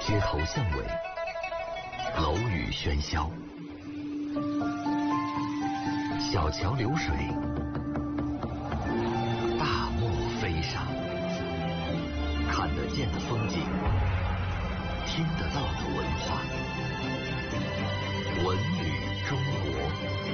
街头巷尾，楼宇喧嚣，小桥流水，大漠飞沙，看得见的风景，听得到的文化，文旅中国。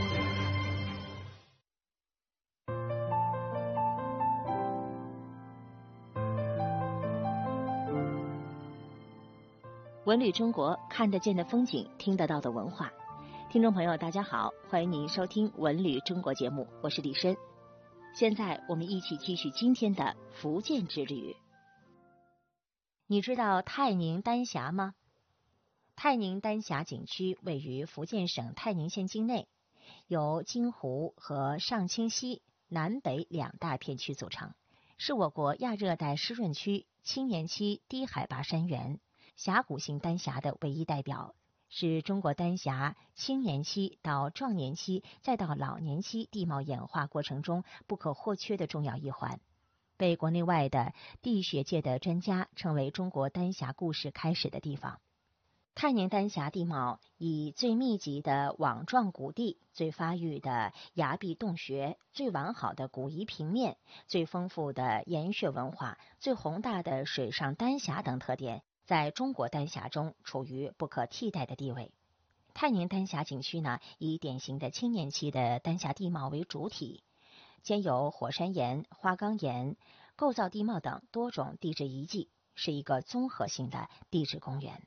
文旅中国，看得见的风景，听得到的文化。听众朋友大家好，欢迎您收听文旅中国节目，我是李申。现在我们一起继续今天的福建之旅。你知道泰宁丹霞吗？泰宁丹霞景区位于福建省泰宁县境内，由金湖和上清溪南北两大片区组成，是我国亚热带湿润区青年期低海拔山原峡谷性丹霞的唯一代表，是中国丹霞青年期到壮年期再到老年期地貌演化过程中不可或缺的重要一环，被国内外的地学界的专家称为中国丹霞故事开始的地方。泰宁丹霞地貌以最密集的网状谷地、最发育的崖壁洞穴、最完好的古遗平面、最丰富的岩穴文化、最宏大的水上丹霞等特点，在中国丹霞中处于不可替代的地位。泰宁丹霞景区呢，以典型的青年期的丹霞地貌为主体，兼有火山岩、花岗岩、构造地貌等多种地质遗迹，是一个综合性的地质公园。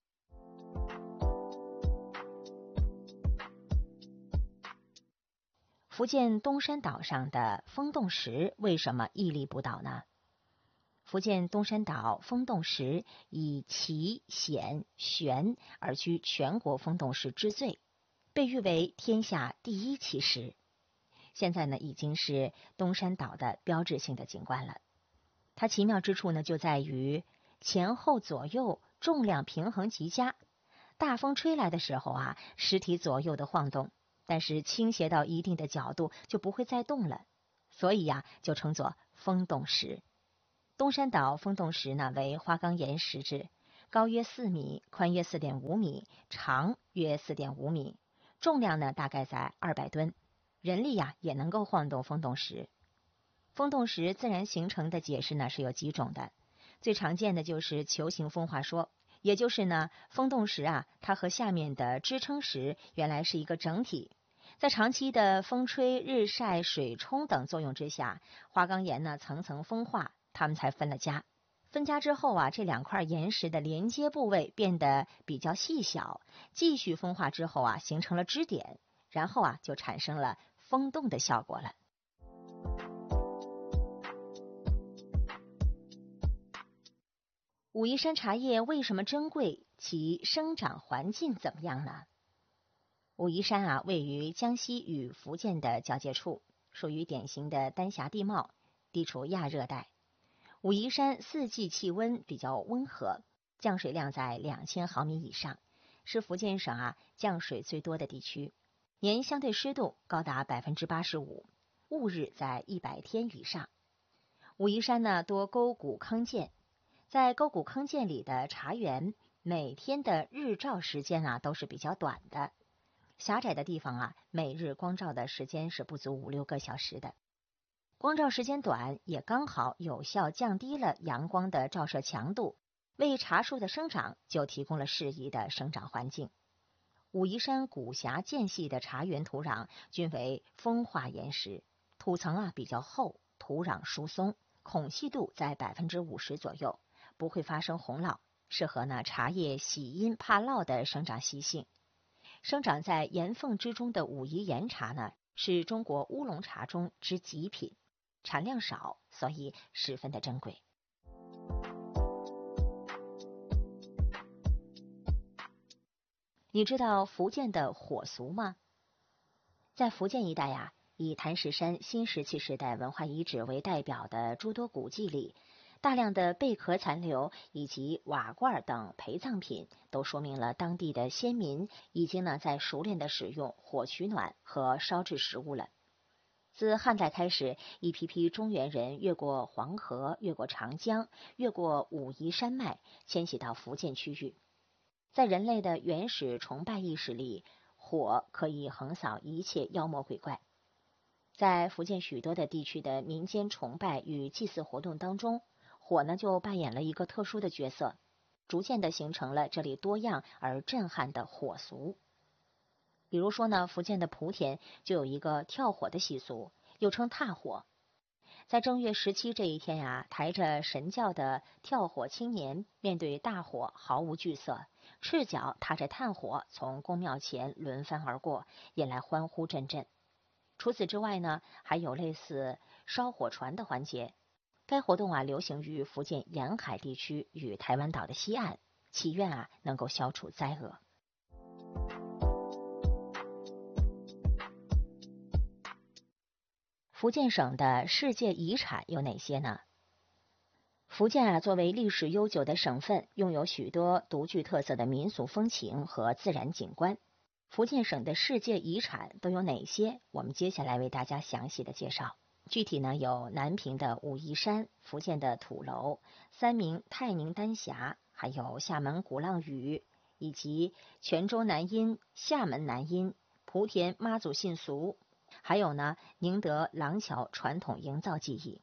福建东山岛上的风洞石为什么屹立不倒呢？福建东山岛风洞石以奇险玄而居全国风洞石之最，被誉为天下第一奇石。现在呢，已经是东山岛的标志性的景观了。它奇妙之处呢，就在于前后左右重量平衡极佳，大风吹来的时候啊，石体左右的晃动，但是倾斜到一定的角度就不会再动了，所以呀，就称作风洞石。东山岛风洞石呢，为花岗岩石质，高约4米，宽约4.5米，长约4.5米，重量呢大概在200吨，人力呀也能够晃动风洞石。风洞石自然形成的解释呢是有几种的，最常见的就是球形风化说，也就是呢风洞石啊，它和下面的支撑石原来是一个整体，在长期的风吹、日晒、水冲等作用之下，花岗岩呢层层风化，它们才分了家。分家之后啊，这两块岩石的连接部位变得比较细小，继续风化之后啊，形成了支点，然后啊就产生了风洞的效果了。武夷山茶叶为什么珍贵？其生长环境怎么样呢？武夷山啊，位于江西与福建的交界处，属于典型的丹霞地貌，地处亚热带。武夷山四季气温比较温和，降水量在2000毫米以上，是福建省啊降水最多的地区，年相对湿度高达85%，雾日在100天以上。武夷山呢多沟谷坑涧，在沟谷坑涧里的茶园，每天的日照时间啊都是比较短的，狭窄的地方啊，每日光照的时间是不足5-6个小时的。光照时间短，也刚好有效降低了阳光的照射强度，为茶树的生长就提供了适宜的生长环境。武夷山谷峡间隙的茶园土壤均为风化岩石，土层啊比较厚，土壤疏松，孔隙度在50%左右，不会发生洪涝，适合呢茶叶喜阴怕涝的生长习性。生长在岩缝之中的武夷岩茶呢，是中国乌龙茶中之极品，产量少，所以十分的珍贵。你知道福建的火俗吗？在福建一带呀，以谭石山新石器时代文化遗址为代表的诸多古迹里，大量的贝壳残留以及瓦罐等陪葬品，都说明了当地的先民已经呢在熟练的使用火取暖和烧制食物了。 自汉代开始，一批批中原人越过黄河，越过长江，越过武夷山脉，迁徙到福建区域。在人类的原始崇拜意识里，火可以横扫一切妖魔鬼怪。在福建许多的地区的民间崇拜与祭祀活动当中，火呢就扮演了一个特殊的角色，逐渐的形成了这里多样而震撼的火俗。比如说呢，福建的莆田就有一个跳火的习俗，又称踏火。在正月17这一天呀，抬着神轿的跳火青年，面对大火毫无惧色，赤脚踏着炭火从宫庙前轮番而过，引来欢呼阵阵。除此之外呢，还有类似烧火船的环节。该活动流行于福建沿海地区与台湾岛的西岸，祈愿能够消除灾厄。福建省的世界遗产有哪些呢？福建作为历史悠久的省份，拥有许多独具特色的民俗风情和自然景观。福建省的世界遗产都有哪些？我们接下来为大家详细的介绍。具体呢，有南平的武夷山、福建的土楼、三明太宁丹霞，还有厦门鼓浪屿，以及泉州南音、厦门南音、莆田妈祖信俗，还有呢，宁德廊桥传统营造技艺。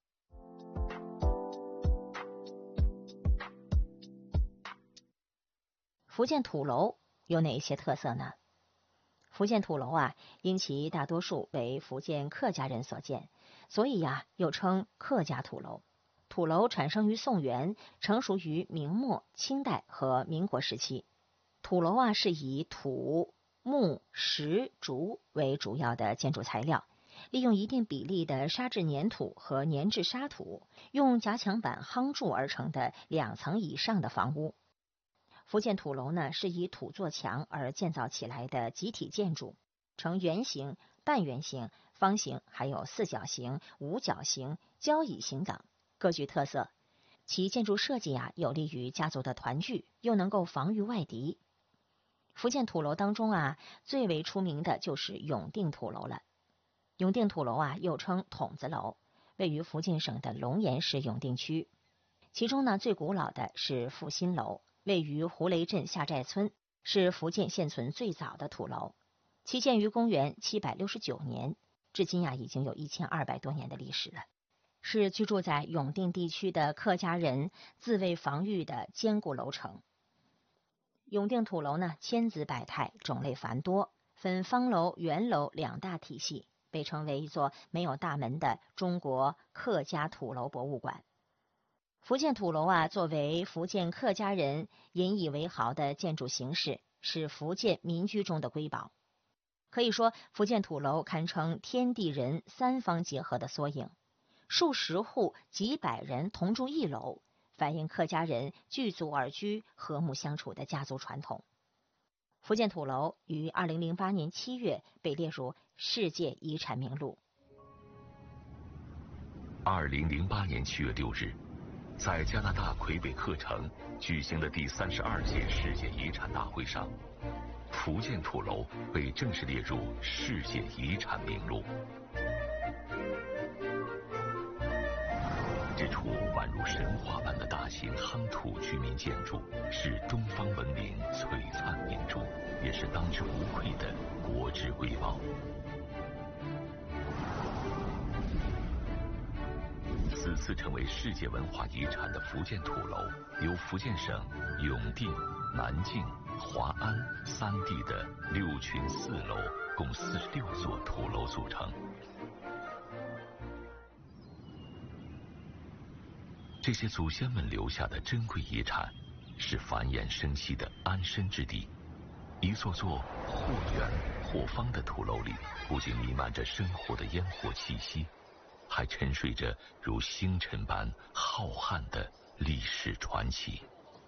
福建土楼有哪些特色呢？福建土楼因其大多数为福建客家人所建，所以又称客家土楼。土楼产生于宋元，成熟于明末、清代和民国时期。土楼是以土、木、石、竹为主要的建筑材料，利用一定比例的砂质粘土和粘质沙土，用夹墙板夯筑而成的2层以上的房屋。福建土楼呢，是以土做墙而建造起来的集体建筑，呈圆形、半圆形、方形，还有四角形、五角形、交椅形等，各具特色。其建筑设计有利于家族的团聚，又能够防御外敌。福建土楼当中最为出名的就是永定土楼了。永定土楼又称筒子楼，位于福建省的龙岩市永定区。其中呢，最古老的是复兴楼，位于胡雷镇下寨村，是福建现存最早的土楼。其建于公元769年，至今已经有1200多年的历史了，是居住在永定地区的客家人自卫防御的坚固楼城。永定土楼呢，千姿百态，种类繁多，分方楼、圆楼2大体系，被称为一座没有大门的中国客家土楼博物馆。福建土楼作为福建客家人引以为豪的建筑形式，是福建民居中的瑰宝。可以说，福建土楼堪称天地人三方结合的缩影，数十户几百人同住一楼，反映客家人聚族而居、和睦相处的家族传统。福建土楼于2008年7月被列入世界遗产名录。 2008年7月6日，在加拿大魁北克城举行的第32届世界遗产大会上，福建土楼被正式列入世界遗产名录。这处宛如神话般的大型夯土居民建筑，是东方文明璀璨明珠，也是当之无愧的国之瑰宝。此次成为世界文化遗产的福建土楼，由福建省永定、南靖、华安3地的6群4楼共46座土楼组成。这些祖先们留下的珍贵遗产，是繁衍生息的安身之地。一座座或圆或方的土楼里，不仅弥漫着生活的烟火气息，还沉睡着如星辰般浩瀚的历史传奇。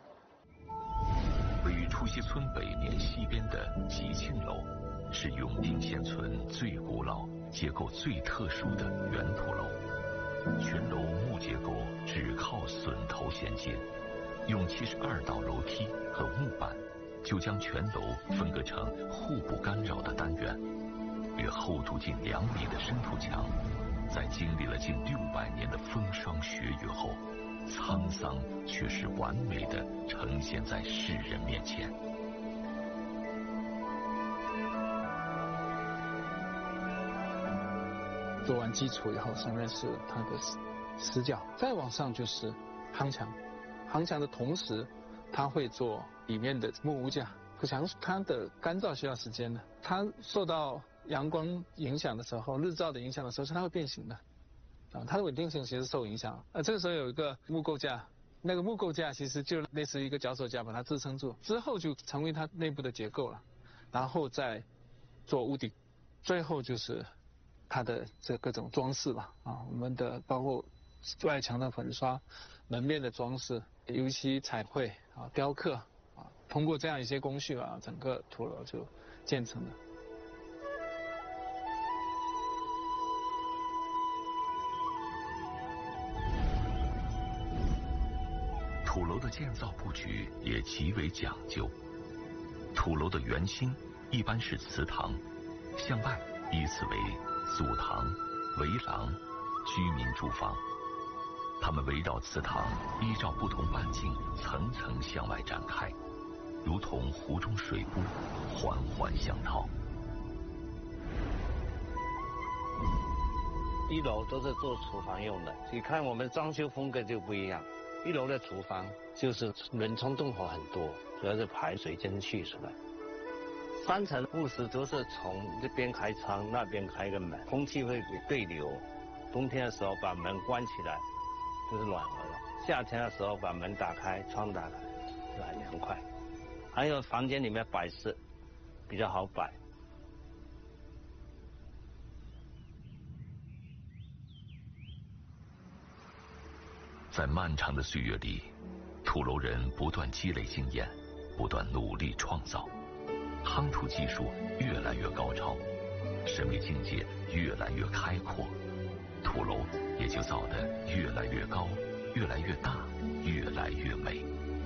位于出溪村北面西边的吉庆楼，是永定现存最古老、结构最特殊的圆土楼。全楼木结构，只靠榫头衔接，用72道楼梯和木板，就将全楼分割成互不干扰的单元。 约厚度近2米的生土墙，在经历了近600年的风霜雪雨后，沧桑却是完美的呈现在世人面前。 做完基础以后，上面是它的死角，再往上就是夯墙。夯墙的同时，它会做里面的木屋架。土墙它的干燥需要时间的，它受到阳光影响的时候，日照的影响的时候，它会变形的。它的稳定性其实受影响。这个时候有一个木构架，那个木构架其实就类似于一个脚手架，把它支撑住，之后就成为它内部的结构了，然后再做屋顶，最后就是它的这各种装饰吧。我们的包括外墙的粉刷、门面的装饰、油漆彩绘雕刻通过这样一些工序整个土楼就建成了。 土楼的建造布局也极为讲究。土楼的圆心一般是祠堂，向外依次为祖堂、围廊、居民住房。它们围绕祠堂，依照不同半径层层向外展开，如同湖中水波，环环相套。 1楼都是做厨房用的，你看我们装修风格就不一样。1楼的厨房就是人冲洞口很多，主要是排水间隙出来。3层布施都是从这边开窗，那边开个门，空气会对流。冬天的时候把门关起来，就是暖和了；夏天的时候把门打开，窗打开，就很凉快。还有房间里面摆饰比较好摆。 在漫长的岁月里，土楼人不断积累经验，不断努力创造，夯土技术越来越高超，审美境界越来越开阔，土楼也就造得越来越高，越来越大，越来越美。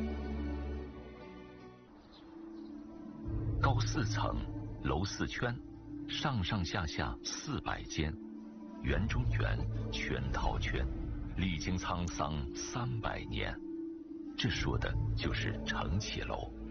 高4层，楼4圈，上上下下400间，园中园，圈套圈，历经沧桑300年，这说的就是承启楼。